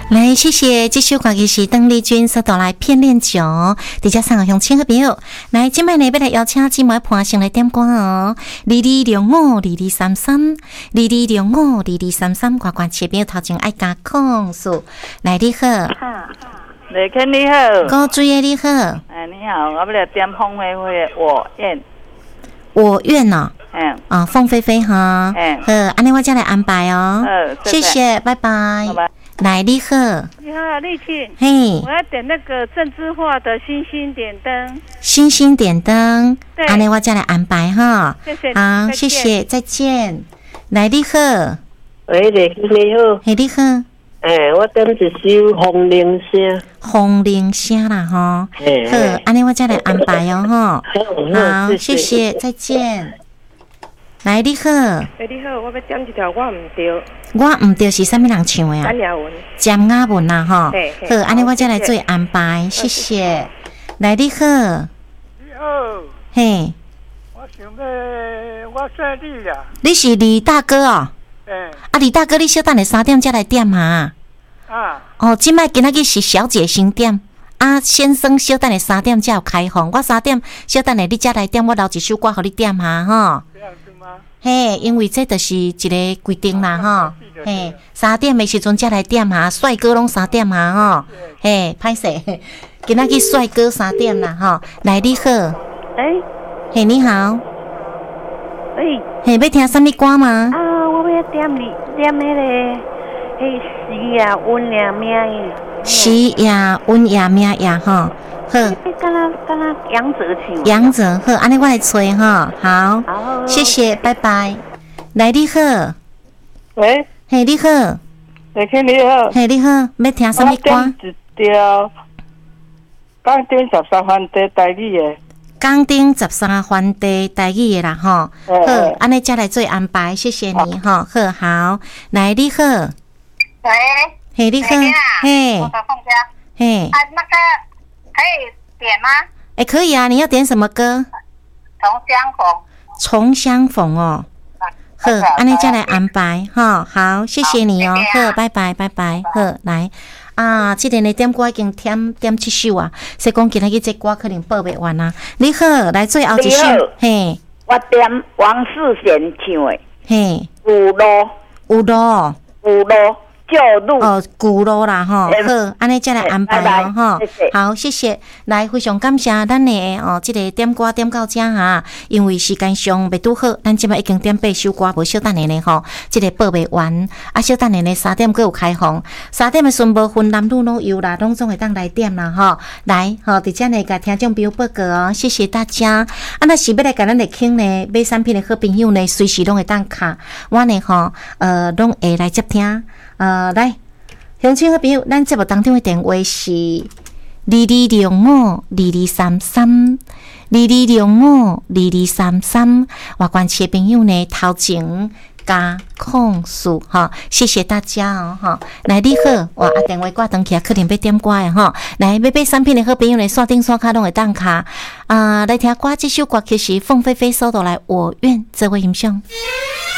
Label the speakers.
Speaker 1: 来，谢谢这首歌曲是邓丽君所带来《片恋酒》，大家上向亲好朋友。来，今摆呢要来邀请姊妹伴先来点歌哦。22052233，22052233，乖乖切朋友头前爱加控诉。来，你好，
Speaker 2: 雷肯你好，
Speaker 1: 高主任你好，
Speaker 2: 你好，我要来点凤飞飞的我愿，
Speaker 1: 我愿哦。凤飞飞哈，好，安尼我再来安排哦。谢谢，拜拜。拜拜。来，你好，
Speaker 3: 你好，丽庆，
Speaker 1: 嘿，
Speaker 3: 我要点那个郑智化的星星点灯，
Speaker 1: 星星点灯，安尼我再来安排哈。
Speaker 3: 谢谢，
Speaker 1: 好，谢谢，再见。来，你好，
Speaker 4: 喂，你好，
Speaker 1: 嘿，你好，
Speaker 4: 我点一首风铃声，
Speaker 1: 风铃声啦哈，好，安尼我再来安排哦哈。好，谢谢，再见。来，你好，
Speaker 3: 你好，我要点一条我唔对。
Speaker 1: 我唔对是啥物人唱的啊？
Speaker 3: 简雅文。
Speaker 1: 简雅文啦，吼。好，安尼我再来做安排，谢谢。来，你好。
Speaker 5: 你好。
Speaker 1: 嘿。
Speaker 5: 我想要，我姓李啦。
Speaker 1: 你是李大哥哦？李大哥，你小等下3点才来点哈。哦，今摆今仔日是小姐先点。先生，小等下3点才有开放。我3点，小等下你才来点，我留一首歌互你点哈，吼。
Speaker 5: 这样子吗？
Speaker 1: 嘿，因为这就是一个规定啦，吼。嘿，3点的时阵才来点哈，帅哥拢3点哈，吼。嘿，歹势，今仔日帅哥3点啦，吼。来，你好。嘿，你好。嘿，要听什么歌吗？
Speaker 3: 我要点那个，时也温也命的。
Speaker 1: 时也温也命也吼，好。
Speaker 3: 敢若杨泽唱。
Speaker 1: 杨泽好，安尼我来吹哈，好，谢谢，拜拜。来，你好。
Speaker 4: 喂。
Speaker 1: 嘿，你好。
Speaker 4: 你好。
Speaker 1: 嘿，你好，要听什么歌？
Speaker 4: 我点一条港顶13番地台语的。
Speaker 1: 港顶13番地台语的啦，吼。好，安尼再来做安排，谢谢你哈。好，来，你好。
Speaker 6: 喂。
Speaker 1: 嘿，你好，嘿，
Speaker 6: 我的凤家，
Speaker 1: 嘿，
Speaker 6: 那个可以点吗？
Speaker 1: 可以啊，你要点什么歌？重相逢哦，好，安尼再来安排哈，好，谢谢你哦，好，拜拜，拜拜，好，来这个呢点歌已经点7首啊，所以讲今仔日这歌可能报袂完啊。你好，来最后一首，嘿，
Speaker 2: 我点王世贤唱的，
Speaker 1: 嘿，
Speaker 2: 有路。旧路
Speaker 1: 古路啦吼，好，安尼再来安排哦吼，好，谢谢，来非常感谢咱的这个点歌点到这哈，因为时间上袂拄好，咱即摆已经点8首歌，无小等下呢吼，这个报袂完，小等下呢3点佫有开放，3点的顺无分男女拢有啦，拢总会当来点啦吼，来吼，伫遮呢甲听众朋友报告哦，谢谢大家。若是要来甲咱来听呢，买产品的好朋友呢，随时拢会当卡，我呢吼，拢会来接听。来，乡亲好朋友，咱节目当中的电话是22052233，22052233，外关系的朋友呢，头前加控诉哈，谢谢大家哦哈。来，你好，电话挂断起来，可能要点歌的哈。来，要买产品的好朋友呢，线顶线卡拢会当卡来听歌，这首歌曲是凤飞飞所带来《我愿》这位音响。